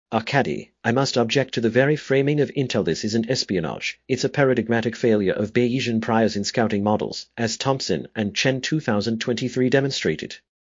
Arkady, I must object to the very framing of Intel. This isn't espionage. It's a paradigmatic failure of Bayesian priors in scouting models, as Thompson and Chen 2023 demonstrated.